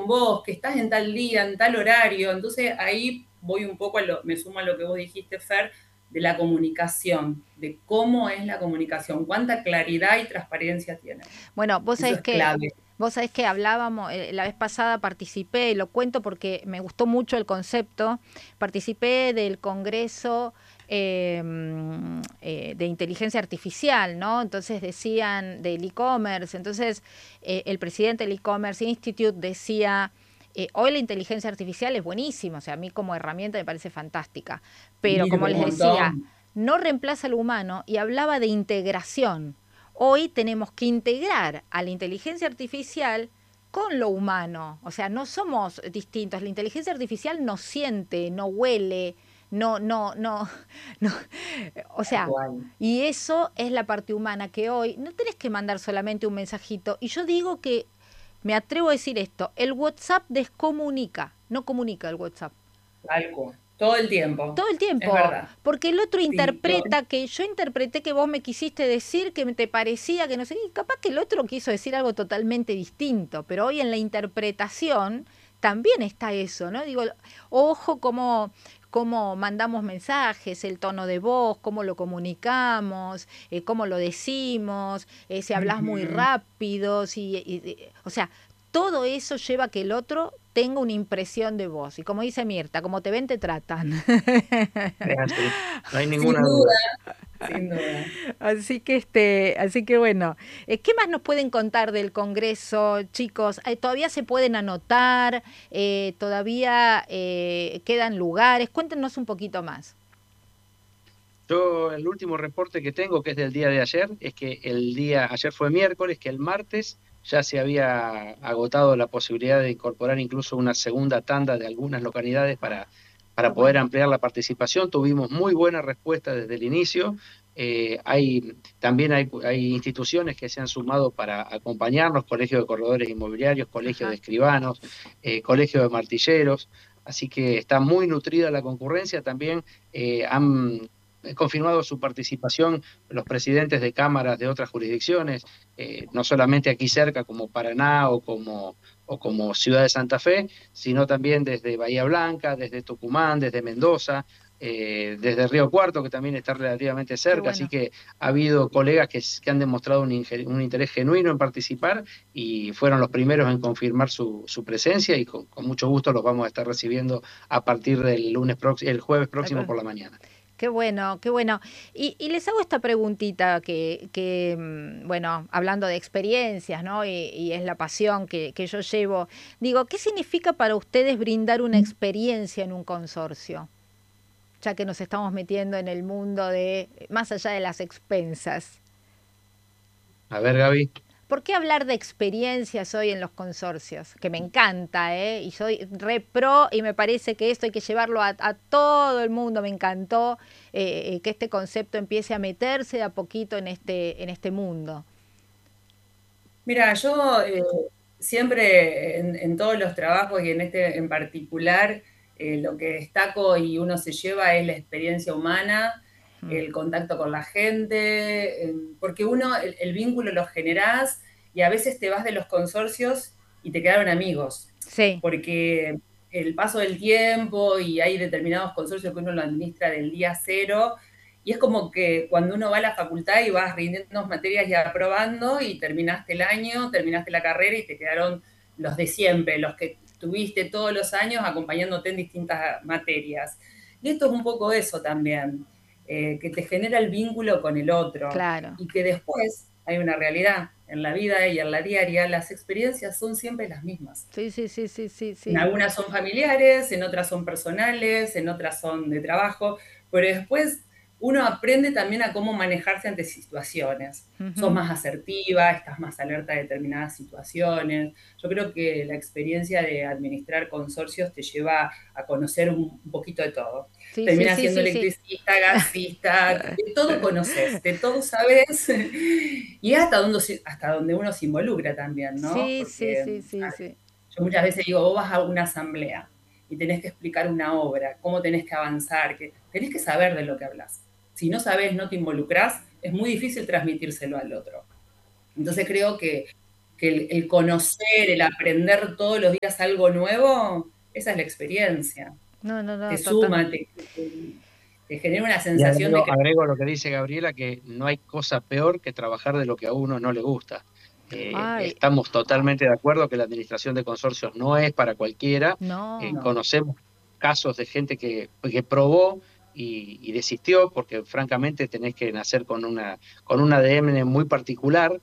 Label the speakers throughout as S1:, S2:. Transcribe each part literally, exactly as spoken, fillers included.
S1: vos, que estás en tal día, en tal horario. Entonces ahí voy un poco, a lo, me sumo a lo que vos dijiste, Fer, de la comunicación, de cómo es la comunicación, cuánta claridad y transparencia tiene.
S2: Bueno, vos
S1: Eso
S2: sabés
S1: es
S2: que,
S1: clave.
S2: vos sabés que hablábamos, eh, la vez pasada participé, y lo cuento porque me gustó mucho el concepto, participé del Congreso eh, mm, eh, de Inteligencia Artificial, ¿no? Entonces decían del e-commerce, entonces eh, el presidente del e-commerce Institute decía... Eh, hoy la inteligencia artificial es buenísima, o sea, a mí como herramienta me parece fantástica, pero como
S1: Sirve un
S2: les decía,
S1: montón.
S2: no reemplaza al humano y hablaba de integración. Hoy tenemos que integrar a la inteligencia artificial con lo humano. O sea, no somos distintos. La inteligencia artificial no siente, no huele, no, no, no, no. O
S1: Tal
S2: sea,
S1: cual.
S2: y eso es la parte humana que hoy no tenés que mandar solamente un mensajito. Y yo digo que, me atrevo a decir esto, el WhatsApp descomunica, no comunica el WhatsApp.
S1: Tal cual. Todo el tiempo.
S2: Todo el
S1: Es
S2: tiempo,
S1: verdad.
S2: porque el otro
S1: Sí, lo,
S2: interpreta que yo interpreté que vos me quisiste decir, que te parecía, que no sé qué, y capaz que el otro quiso decir algo totalmente distinto, pero hoy en la interpretación también está eso, ¿no? Digo, ojo cómo, cómo mandamos mensajes, el tono de voz, cómo lo comunicamos, eh, cómo lo decimos, eh, si hablas muy
S1: Ujú.
S2: rápido, si, y- y- o sea, todo eso lleva a que el otro tenga una impresión de vos. Y como dice Mirta, como te ven, te tratan.
S3: Es así, no hay
S1: Sin
S3: ninguna
S1: duda,
S3: duda.
S1: sin duda.
S2: Así que este, así que bueno, eh, ¿qué más nos pueden contar del Congreso, chicos? Eh, todavía se pueden anotar, eh, todavía eh, quedan lugares. Cuéntenos un poquito más.
S3: Yo el último reporte que tengo, que es del día de ayer, es que el día, ayer fue miércoles, que el martes ya se había agotado la posibilidad de incorporar incluso una segunda tanda de algunas localidades para,
S2: Qué
S3: para poder
S2: bueno.
S3: ampliar la participación. Tuvimos muy buena respuesta desde el inicio. Eh, hay, también hay, hay instituciones que se han sumado para acompañarnos, colegios de corredores inmobiliarios, colegios de
S2: Ajá.
S3: escribanos, eh, colegios de martilleros. Así que está muy nutrida la concurrencia. También eh, han He confirmado su participación los presidentes de cámaras de otras jurisdicciones, eh, no solamente aquí cerca como Paraná o como, o como Ciudad de Santa Fe, sino también desde Bahía Blanca, desde Tucumán, desde Mendoza, eh, desde Río Cuarto, que también está relativamente
S2: Qué
S3: cerca, así
S2: bueno.
S3: que ha habido colegas que, que han demostrado un, un, interés genuino en participar y fueron los primeros en confirmar su, su presencia y con, con, mucho gusto los vamos a estar recibiendo a partir del lunes el jueves próximo por la mañana.
S2: Qué bueno, qué bueno. Y, y les hago esta preguntita que, que, mm, bueno, hablando de experiencias, ¿no? Y, y es la pasión que, que yo llevo. Digo, ¿qué significa para ustedes brindar una experiencia en un consorcio? Ya que nos estamos metiendo en el mundo de, más allá de las expensas.
S3: A ver, Gaby.
S2: ¿Por qué hablar de experiencias hoy en los consorcios? Que me encanta, ¿eh? Y soy re pro y me parece que esto hay que llevarlo a, a todo el mundo. Me encantó eh, eh, que este concepto empiece a meterse de a poquito en este, en este mundo.
S1: Mira, yo eh, siempre en, en todos los trabajos y en este en particular, eh, lo que destaco y uno se lleva es la experiencia humana,
S2: Mm.
S1: el contacto con la gente, eh, porque uno, el, el vínculo lo generás y a veces te vas de los consorcios y te quedaron amigos,
S2: Sí,
S1: porque el paso del tiempo y hay determinados consorcios que uno lo administra del día cero y es como que cuando uno va a la facultad y vas rindiendo materias y aprobando y terminaste el año, terminaste la carrera y te quedaron los de siempre, los que tuviste todos los años acompañándote en distintas materias. Y esto es un poco eso también, eh, que te genera el vínculo con el otro
S2: claro.
S1: y que después hay una realidad en la vida y en la diaria, las experiencias son siempre las mismas.
S2: Sí, sí, sí, sí, sí,
S1: En
S2: sí.
S1: algunas son familiares, en otras son personales, en otras son de trabajo, pero después uno aprende también a cómo manejarse ante situaciones. Sos
S2: Ujú.
S1: más asertiva, estás más alerta a determinadas situaciones. Yo creo que la experiencia de administrar consorcios te lleva a conocer un, un poquito de todo.
S2: Sí, sí,
S1: Terminas
S2: sí,
S1: siendo
S2: sí, sí.
S1: electricista, gasista, de todo conoces, de todo sabes, y hasta donde, hasta donde uno se involucra también, ¿no?
S2: Sí, sí,
S1: Porque
S2: sí, sí, sí.
S1: yo muchas veces digo, vos vas a una asamblea y tenés que explicar una obra, cómo tenés que avanzar, que tenés que saber de lo que hablas. Si no sabes, no te involucrás, es muy difícil transmitírselo al otro. Entonces creo que, que el, el conocer, el aprender todos los días algo nuevo, esa es la experiencia.
S2: No, no, no,
S1: Te
S2: total.
S1: suma, te, te, te genera una
S3: Y
S1: sensación de
S3: agrego,
S1: que...
S3: agrego lo que dice Gabriela, que no hay cosa peor que trabajar de lo que a uno no le gusta. Eh,
S2: Ay,
S3: estamos totalmente de acuerdo que la administración de consorcios no es para cualquiera. Eh,
S2: no.
S1: No,
S3: conocemos casos de gente que, que probó y, y desistió, porque francamente tenés que nacer con una, con un A D N muy particular.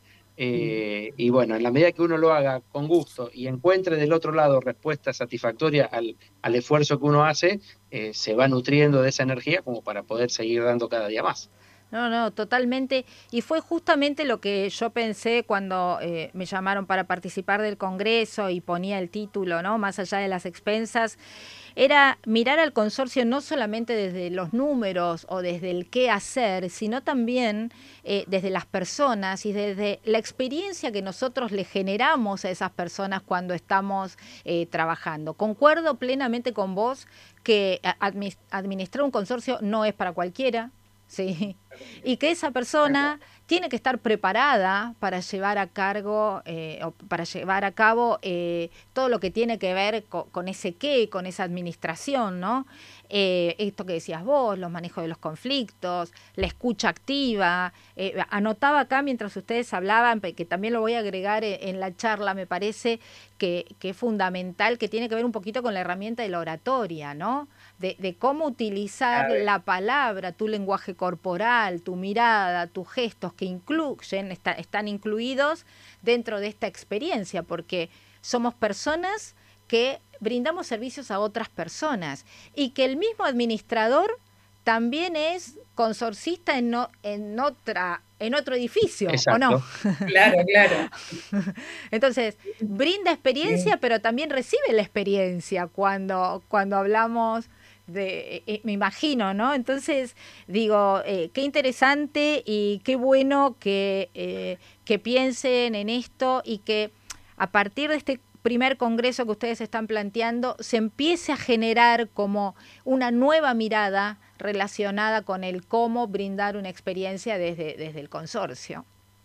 S3: Eh, y bueno, en la medida que uno lo haga con gusto y encuentre del otro lado respuesta satisfactoria al, al esfuerzo que uno hace, eh, se va nutriendo de esa energía como para poder seguir dando cada día más.
S2: No, no, totalmente. Y fue justamente lo que yo pensé cuando eh, me llamaron para participar del Congreso y ponía el título, ¿no? Más allá de las expensas, era mirar al consorcio no solamente desde los números o desde el qué hacer, sino también eh, desde las personas y desde la experiencia que nosotros le generamos a esas personas cuando estamos eh, trabajando. Concuerdo plenamente con vos que administrar un consorcio no es para cualquiera. Sí, y que esa persona tiene que estar preparada para llevar a cargo eh, o para llevar a cabo eh, todo lo que tiene que ver con, con ese qué, con esa administración, ¿no? Eh, esto que decías vos, los manejos de los conflictos, la escucha activa. Eh, anotaba acá mientras ustedes hablaban, que también lo voy a agregar en la charla, me parece que, que es fundamental, que tiene que ver un poquito con la herramienta de la oratoria, ¿no? De, de cómo utilizar la palabra, tu lenguaje corporal, tu mirada, tus gestos que incluyen, está, están incluidos dentro de esta experiencia, porque somos personas que brindamos servicios a otras personas y que el mismo administrador también es consorcista en, no, en, otra, en otro edificio,
S3: Exacto.
S2: ¿o no?
S1: Claro, claro.
S2: Entonces, brinda experiencia, sí, pero también recibe la experiencia cuando, cuando hablamos de, eh, me imagino, ¿no? Entonces, digo, eh, qué interesante y qué bueno que, eh, que piensen en esto y que a partir de este primer congreso que ustedes están planteando, se empiece a generar como una nueva mirada relacionada con el cómo brindar una experiencia desde, desde el consorcio.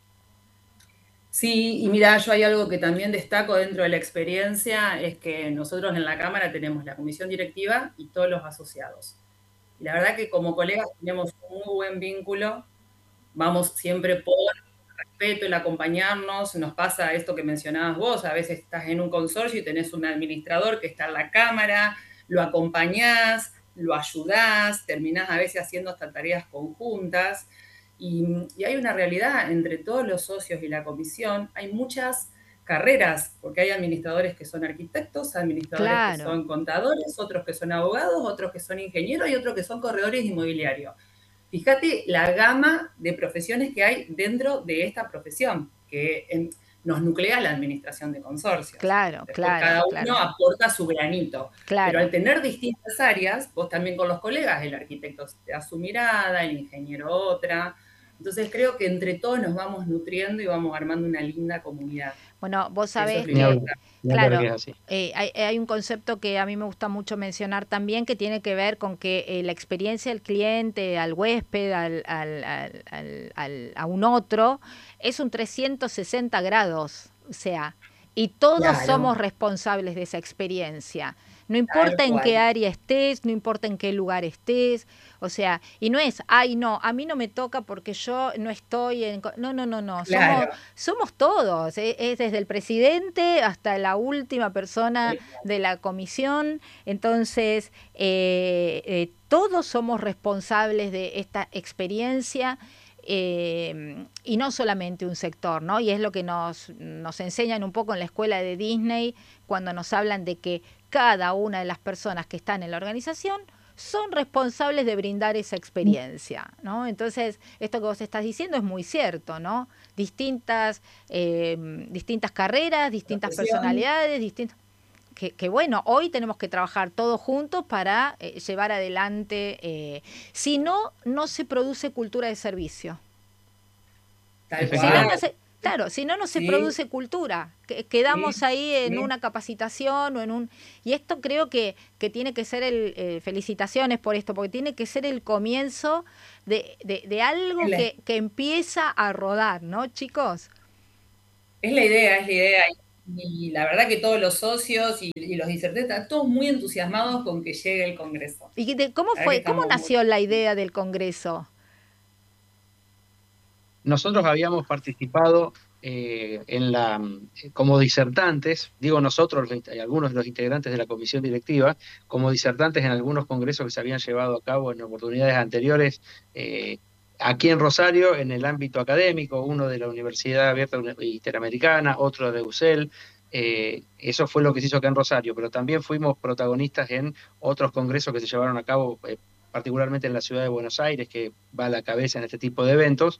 S1: Sí, y mira, yo hay algo que también destaco dentro de la experiencia, es que nosotros en la Cámara tenemos la comisión directiva y todos los asociados. Y la verdad que como colegas tenemos un muy buen vínculo, vamos siempre por respeto, el acompañarnos, nos pasa esto que mencionabas vos, a veces estás en un consorcio y tenés un administrador que está en la Cámara, lo acompañás, lo ayudás, terminás a veces haciendo hasta tareas conjuntas. Y, y hay una realidad entre todos los socios y la comisión, hay muchas carreras, porque hay administradores que son arquitectos, administradores
S2: Claro.
S1: que son contadores, otros que son abogados, otros que son ingenieros y otros que son corredores inmobiliarios. Fíjate la gama de profesiones que hay dentro de esta profesión, que en, nos nuclea la administración de consorcios.
S2: Claro,
S1: Después
S2: claro.
S1: cada uno
S2: claro.
S1: aporta su granito.
S2: Claro.
S1: Pero al tener distintas áreas, vos también con los colegas, el arquitecto te da su mirada, el ingeniero otra. Entonces creo que entre todos nos vamos nutriendo y vamos armando una linda comunidad.
S2: Bueno, vos sabés
S1: es
S2: que, claro,
S3: que es así.
S2: Eh, hay, hay un concepto que a mí me gusta mucho mencionar también, que tiene que ver con que eh, la experiencia del cliente, al huésped, al, al, al, al, al, a un otro, es un trescientos sesenta grados, o sea, y todos
S1: Claro.
S2: somos responsables de esa experiencia. No importa en qué área estés, no importa en qué lugar estés, o sea, y no es, ay, no, a mí no me toca porque yo no estoy en... No, no, no, no,
S1: Claro.
S2: somos, somos todos, es, es desde el presidente hasta la última persona de la comisión, entonces eh, eh, todos somos responsables de esta experiencia. Eh, y no solamente un sector, ¿no? Y es lo que nos, nos enseñan un poco en la escuela de Disney cuando nos hablan de que cada una de las personas que están en la organización son responsables de brindar esa experiencia, ¿no? Entonces, esto que vos estás diciendo es muy cierto, ¿no? Distintas, eh, distintas carreras, distintas personalidades, distintas... Que, que bueno, hoy tenemos que trabajar todos juntos para eh, llevar adelante. Eh, si no, no se produce cultura de servicio.
S1: Tal
S2: Si no, no se, claro, si no, no se sí. produce cultura. Quedamos sí. ahí en sí. una capacitación o en un... Y esto creo que, que tiene que ser el... Eh, felicitaciones por esto, porque tiene que ser el comienzo de, de, de algo que, que empieza a rodar, ¿no, chicos?
S1: Es la idea, es la idea. Y la verdad que todos los socios y, y los disertantes están todos muy entusiasmados con que llegue el Congreso.
S2: ¿Y de, cómo
S1: La verdad que
S2: fue, cómo
S1: estamos muy...
S2: nació la idea del Congreso?
S3: Nosotros habíamos participado eh, en la, como disertantes, digo nosotros, los, algunos de los integrantes de la comisión directiva, como disertantes en algunos congresos que se habían llevado a cabo en oportunidades anteriores, eh, aquí en Rosario, en el ámbito académico, uno de la Universidad Abierta Interamericana, otro de U C E L. Eh, eso fue lo que se hizo acá en Rosario, pero también fuimos protagonistas en otros congresos que se llevaron a cabo, eh, particularmente en la ciudad de Buenos Aires, que va a la cabeza en este tipo de eventos,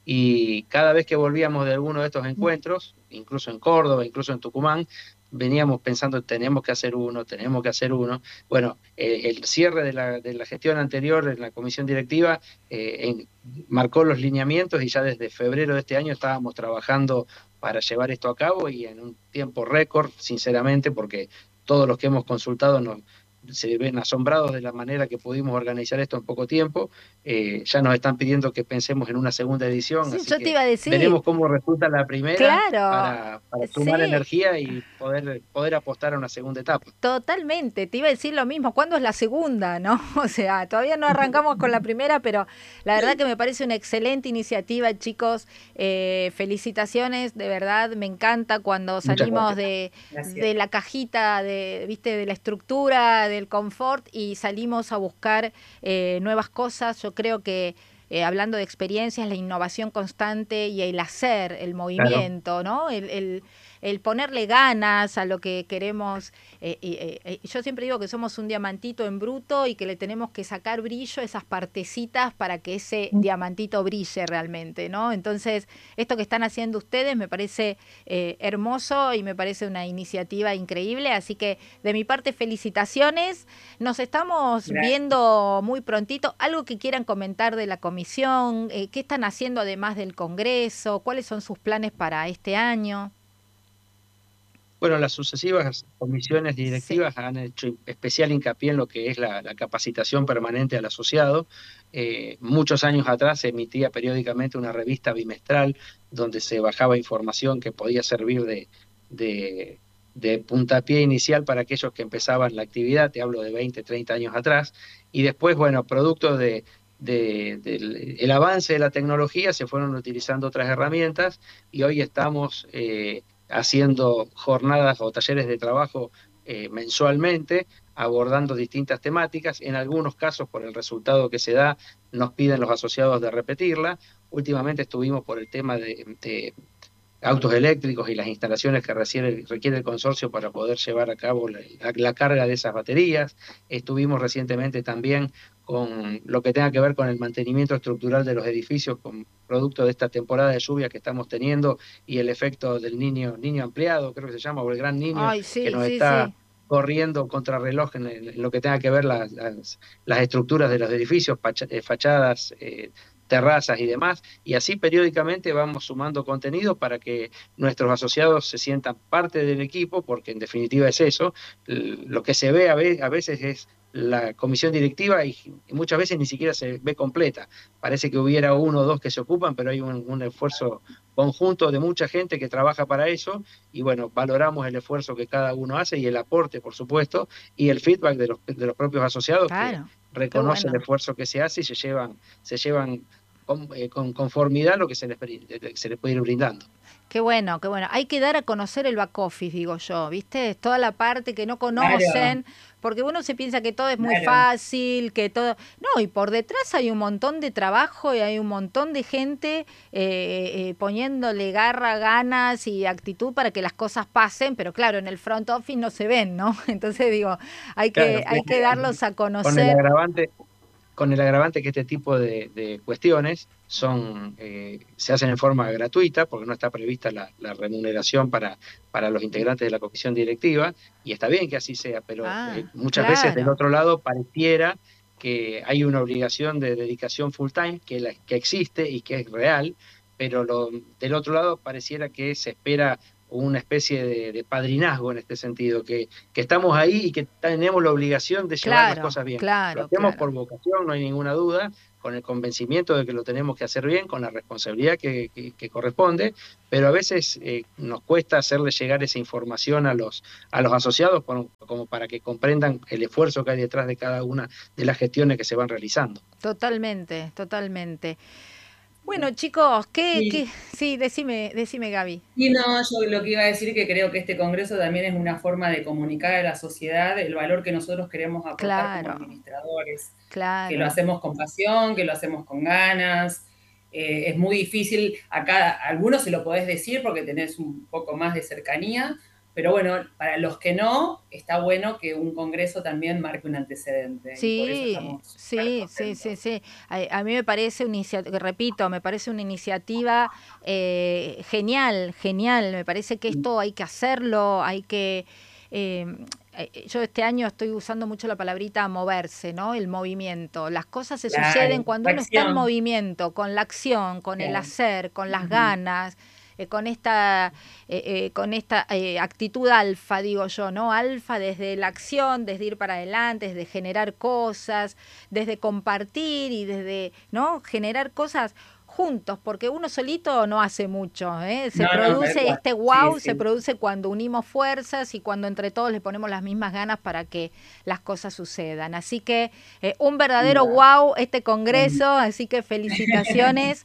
S3: y cada vez que volvíamos de alguno de estos encuentros, incluso en Córdoba, incluso en Tucumán, veníamos pensando, tenemos que hacer uno, tenemos que hacer uno. Bueno, eh, el cierre de la, de la gestión anterior en la comisión directiva eh, en, marcó los lineamientos y ya desde febrero de este año estábamos trabajando para llevar esto a cabo y en un tiempo récord, sinceramente, porque todos los que hemos consultado nos se ven asombrados de la manera que pudimos organizar esto en poco tiempo. Eh, ya nos están pidiendo que pensemos en una segunda edición,
S2: Sí,
S3: así
S2: yo te
S3: que
S2: iba a decir,
S3: veremos cómo resulta la primera
S2: claro,
S3: para, para sumar
S2: sí,
S3: energía y poder, poder apostar a una segunda etapa.
S2: totalmente, te iba a decir lo mismo. ¿Cuándo es la segunda, no? O sea, todavía no arrancamos con la primera, pero la verdad que me parece una excelente iniciativa, chicos. Eh, felicitaciones, de verdad, me encanta cuando
S3: Muchas
S2: salimos
S3: gracias.
S2: de,
S1: Gracias.
S2: de la cajita, de, viste, de la estructura, del confort y salimos a buscar eh, nuevas cosas. Yo creo que eh, hablando de experiencias, la innovación constante y el hacer, el
S3: Claro.
S2: movimiento, ¿no? El, el, el ponerle ganas a lo que queremos. Eh, eh, eh, yo siempre digo que somos un diamantito en bruto y que le tenemos que sacar brillo a esas partecitas para que ese diamantito brille realmente, ¿no? Entonces, esto que están haciendo ustedes me parece eh, hermoso y me parece una iniciativa increíble, así que de mi parte felicitaciones. Nos estamos
S1: Gracias.
S2: viendo muy prontito. Algo que quieran comentar de la comisión, eh, qué están haciendo además del Congreso, cuáles son sus planes para este año.
S3: Bueno, las sucesivas comisiones
S2: Sí.
S3: directivas han hecho especial hincapié en lo que es la, la capacitación permanente al asociado. Eh, muchos años atrás se emitía periódicamente una revista bimestral donde se bajaba información que podía servir de, de, de puntapié inicial para aquellos que empezaban la actividad, te hablo de veinte, treinta años atrás, y después, bueno, producto de, de, del el avance de la tecnología se fueron utilizando otras herramientas y hoy estamos... Eh, haciendo jornadas o talleres de trabajo eh, mensualmente, abordando distintas temáticas. En algunos casos, por el resultado que se da, nos piden los asociados de repetirla. Últimamente estuvimos por el tema de, de autos eléctricos y las instalaciones que requiere, requiere el consorcio para poder llevar a cabo la, la, la carga de esas baterías. Estuvimos recientemente también con lo que tenga que ver con el mantenimiento estructural de los edificios, con producto de esta temporada de lluvia que estamos teniendo y el efecto del niño, niño ampliado, creo que se llama, o el gran niño,
S2: Ay,
S3: que
S2: sí,
S3: nos
S2: sí,
S3: está
S2: sí.
S3: corriendo contrarreloj en, en lo que tenga que ver las, las, las estructuras de los edificios, fachadas, eh, terrazas y demás, y así periódicamente vamos sumando contenido para que nuestros asociados se sientan parte del equipo, porque en definitiva es eso. Lo que se ve a veces es la comisión directiva y muchas veces ni siquiera se ve completa. Parece que hubiera uno o dos que se ocupan, pero hay un, un esfuerzo conjunto de mucha gente que trabaja para eso y bueno, valoramos el esfuerzo que cada uno hace y el aporte, por supuesto, y el feedback de los, de los propios asociados que
S2: Claro, qué
S3: reconocen el
S2: bueno.
S3: esfuerzo que se hace y se llevan, se llevan con, eh, con conformidad lo que se les, se les puede ir brindando.
S2: Qué bueno, qué bueno. Hay que dar a conocer el back office, digo yo, ¿viste? Es toda la parte que no
S1: Claro,
S2: conocen, porque uno se piensa que todo es muy
S1: claro.
S2: fácil, que todo... No, y por detrás hay un montón de trabajo y hay un montón de gente eh, eh, poniéndole garra, ganas y actitud para que las cosas pasen, pero claro, en el front office no se ven, ¿no? Entonces digo, hay que,
S3: Claro,
S2: hay que darlos a
S3: con el
S2: conocer.
S3: agravante, con el agravante que este tipo de, de cuestiones son, eh, se hacen en forma gratuita, porque no está prevista la, la remuneración para, para los integrantes de la comisión directiva, y está bien que así sea, pero eh,
S2: Ah,
S3: muchas veces del
S2: claro.
S3: otro lado pareciera que hay una obligación de dedicación full time que, la, que existe y que es real, pero lo, del otro lado pareciera que se espera una especie de, de padrinazgo en este sentido, que, que estamos ahí y que tenemos la obligación de llevar las
S2: Claro,
S3: cosas bien. Lo
S2: claro,
S3: hacemos
S2: claro.
S3: por vocación, no hay ninguna duda, con el convencimiento de que lo tenemos que hacer bien, con la responsabilidad que, que, que corresponde, pero a veces eh, nos cuesta hacerle llegar esa información a los, a los asociados como, como para que comprendan el esfuerzo que hay detrás de cada una de las gestiones que se van realizando.
S2: Totalmente, totalmente. Bueno, chicos, ¿qué,
S1: Sí.
S2: qué? Sí, decime, decime, Gaby.
S1: Y no, yo lo que iba a decir que creo que este congreso también es una forma de comunicar a la sociedad el valor que nosotros queremos aportar como
S2: Claro,
S1: administradores,
S2: claro.
S1: que lo hacemos con pasión, que lo hacemos con ganas. Eh, es muy difícil, acá a algunos se lo podés decir porque tenés un poco más de cercanía, pero bueno, para los que no, está bueno que un congreso también marque un antecedente. Y por eso
S2: Sí,
S1: estamos
S2: sí, sí, sí, sí. A, a mí me parece una iniciativa, repito, me parece una iniciativa eh, genial, genial. Me parece que esto hay que hacerlo, hay que... Eh, yo este año estoy usando mucho la palabrita moverse, ¿no? El movimiento. Las cosas se
S1: Claro,
S2: suceden cuando
S1: la
S2: uno está en
S1: acción.
S2: movimiento, con la acción, con el
S1: Claro.
S2: hacer, con las
S1: Ujú.
S2: ganas. Eh, con esta eh, eh, con esta eh, actitud alfa, digo yo, ¿no? Alfa desde la acción, desde ir para adelante, desde generar cosas, desde compartir y desde, ¿no? Generar cosas juntos, porque uno solito no hace mucho, ¿eh? Se
S1: No, no, tal
S2: produce
S1: cual.
S2: este wow,
S1: Sí,
S2: se
S1: sí.
S2: produce cuando unimos fuerzas y cuando entre todos le ponemos las mismas ganas para que las cosas sucedan. Así que eh, un verdadero wow este congreso, así que felicitaciones,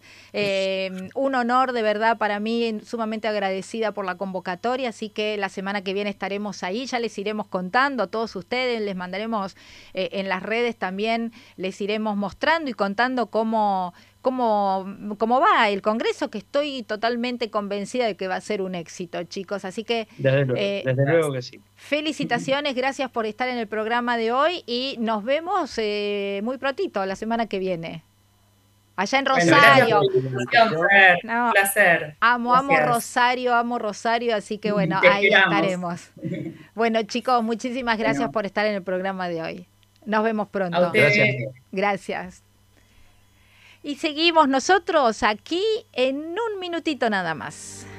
S2: eh, un honor de verdad para mí, sumamente agradecida por la convocatoria, así que la semana que viene estaremos ahí, ya les iremos contando a todos ustedes, les mandaremos eh, en las redes también, les iremos mostrando y contando cómo... Cómo, cómo va el Congreso, que estoy totalmente convencida de que va a ser un éxito, chicos. Así que
S3: Desde luego,
S2: eh,
S3: desde luego que sí.
S2: felicitaciones, gracias por estar en el programa de hoy y nos vemos eh, muy prontito, la semana que viene. Allá en Rosario.
S1: Bueno, gracias por la invitación,
S2: No,
S1: un placer.
S2: amo,
S1: Gracias.
S2: amo Rosario, amo Rosario, así que bueno,
S1: Te
S2: ahí
S1: esperamos.
S2: estaremos. Bueno, chicos, muchísimas gracias
S1: Bueno.
S2: por estar en el programa de hoy. Nos vemos pronto.
S1: A ustedes.
S3: Gracias.
S2: Gracias. Y seguimos nosotros aquí en un minutito nada más.